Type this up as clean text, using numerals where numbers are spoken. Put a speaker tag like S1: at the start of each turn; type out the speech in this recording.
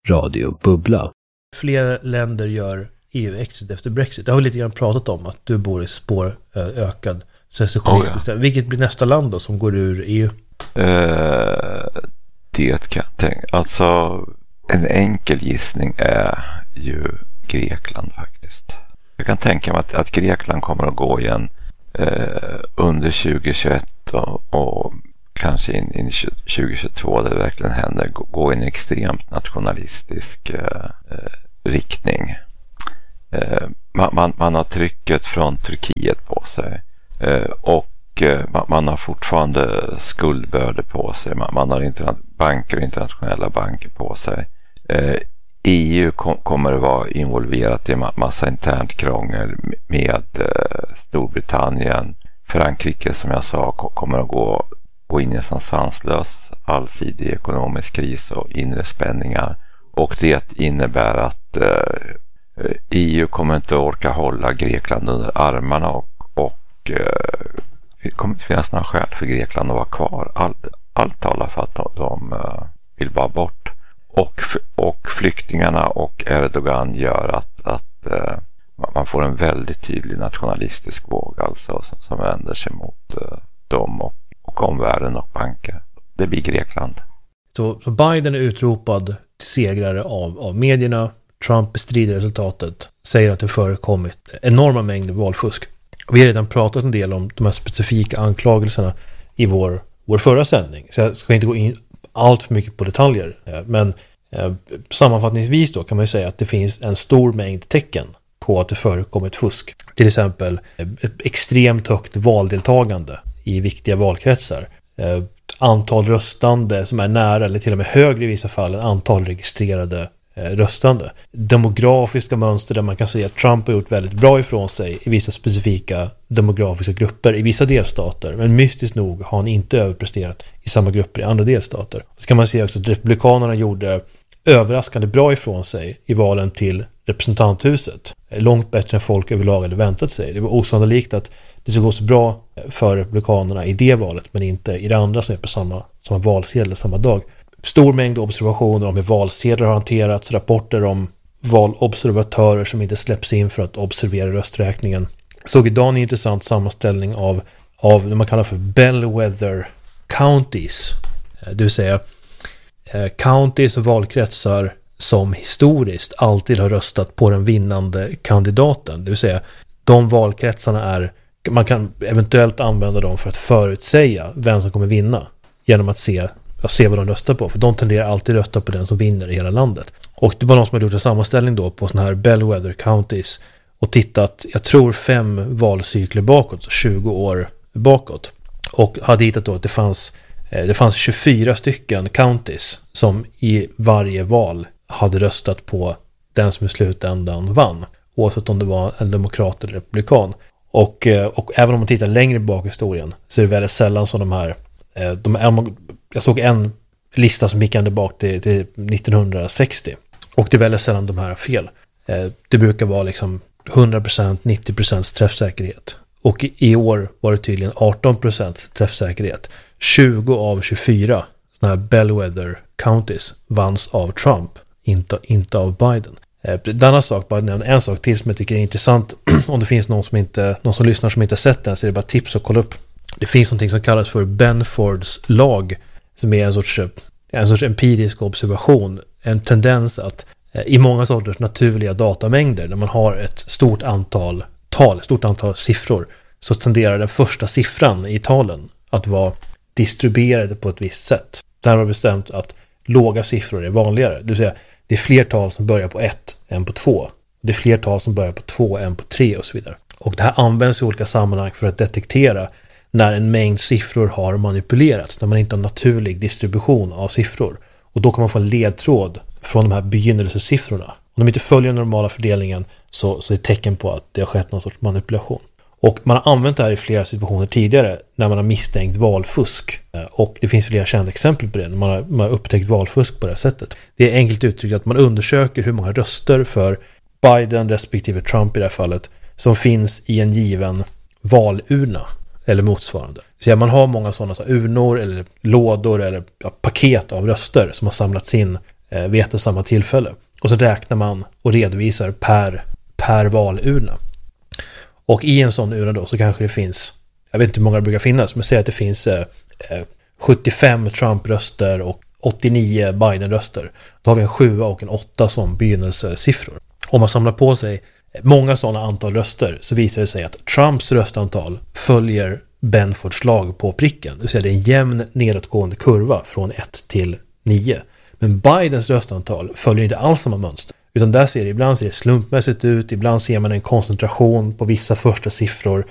S1: Radio Bubbla.
S2: Fler länder gör EU-exit efter Brexit. Det har vi lite grann pratat om, att du bor i spår ökad secessionism. Ja. Vilket blir nästa land då som går ur EU?
S3: Det kan jag tänka. Alltså, en enkel gissning är ju Grekland faktiskt. Jag kan tänka mig att Grekland kommer att gå igen under 2021 och kanske in 2022 där det verkligen händer, gå i en extremt nationalistisk riktning. Man har trycket från Turkiet på sig och man har fortfarande skuldbördor på sig. Man har banker och internationella banker på sig. EU kommer att vara involverat i massa internt krångel med Storbritannien. Frankrike, som jag sa, kommer att gå in i en sanslös allsidig ekonomisk kris och inre spänningar. Och det innebär att EU kommer inte att orka hålla Grekland under armarna och det kommer inte finnas några skäl för Grekland att vara kvar. Allt talar för att de vill bara bort. Och flyktingarna och Erdogan gör att man får en väldigt tydlig nationalistisk våg alltså, som vänder sig mot dem och omvärlden och banker. Det blir Grekland.
S2: Så Biden är utropad till segrare av medierna. Trump bestrider resultatet. Säger att det förekommit enorma mängder valfusk. Vi har redan pratat en del om de här specifika anklagelserna i vår förra sändning. Så jag ska inte gå in allt för mycket på detaljer. Men sammanfattningsvis då kan man ju säga att det finns en stor mängd tecken på att det förekommit fusk. Till exempel ett extremt högt valdeltagande i viktiga valkretsar. Antal röstande som är nära eller till och med högre i vissa fall än antal registrerade röstande. Demografiska mönster där man kan säga att Trump har gjort väldigt bra ifrån sig i vissa specifika demografiska grupper i vissa delstater, men mystiskt nog har han inte överpresterat i samma grupper i andra delstater. Så kan man se också att republikanerna gjorde överraskande bra ifrån sig i valen till representanthuset. Långt bättre än folk överlag hade väntat sig. Det var osannolikt att det skulle gå så bra för republikanerna i det valet, men inte i det andra som är på samma valsedel samma dag. Stor mängd observationer om hur valsedlar har hanterats, rapporter om valobservatörer som inte släpps in för att observera rösträkningen. Såg idag en intressant sammanställning av det man kallar för bellwether counties, det vill säga counties och valkretsar som historiskt alltid har röstat på den vinnande kandidaten. Det vill säga de valkretsarna man kan eventuellt använda dem för att förutsäga vem som kommer vinna genom att se vad de röstar på. För de tenderar alltid rösta på den som vinner i hela landet. Och det var någon som hade gjort en sammanställning då på såna här bellwether counties och tittat, jag tror 5 valcykler bakåt, så 20 år bakåt. Och hade hittat då att det fanns 24 stycken counties som i varje val hade röstat på den som i slutändan vann. Oavsett om det var en demokrat eller republikan. Och även om man tittar längre bak i historien så är det väldigt sällan som jag såg en lista som gick ända bak till 1960. Och det är väldigt sällan de här har fel. Det brukar vara liksom 100%, 90% träffsäkerhet. Och i år var det tydligen 18% träffsäkerhet. 20 av 24 sådana här bellwether counties vanns av Trump, inte av Biden. Denna sak, bara nämna en sak till som jag tycker är intressant. Om det finns någon som lyssnar som inte har sett den, så är det bara tips att kolla upp. Det finns något som kallas för Benfords lag, som är en sorts empirisk observation, en tendens att i många sorters naturliga datamängder, när man har ett stort antal siffror, så tenderar den första siffran i talen att vara distribuerade på ett visst sätt. Där har bestämt att låga siffror är vanligare. Det vill säga, det är fler tal som börjar på 1 än på 2. Det är fler tal som börjar på 2 än på 3 och så vidare. Och det här används i olika sammanhang för att detektera när en mängd siffror har manipulerats, när man inte har naturlig distribution av siffror. Och då kan man få en ledtråd från de här begynnelsesiffrorna. Om de inte följer den normala fördelningen så är det tecken på att det har skett någon sorts manipulation. Och man har använt det här i flera situationer tidigare när man har misstänkt valfusk. Och det finns flera kända exempel på det, när man har upptäckt valfusk på det här sättet. Det är enkelt uttryckt att man undersöker hur många röster för Biden respektive Trump i det här fallet som finns i en given valurna eller motsvarande. Så man har många sådana urnor eller lådor eller paket av röster som har samlats in vid ett och samma tillfälle. Och så räknar man och redovisar per valurna. Och i en sån urna då så kanske det finns, jag vet inte hur många det brukar finnas, men säg att det finns 75 Trump-röster och 89 Biden-röster. Då har vi en 7 och en 8 som begynnelsesiffror. Om man samlar på sig många sådana antal röster så visar det sig att Trumps röstantal följer Benfords lag på pricken. Det vill säga det är en jämn nedåtgående kurva från 1 till 9. Men Bidens röstantal följer inte alls samma mönster. Utan där ibland ser det slumpmässigt ut, ibland ser man en koncentration på vissa första siffror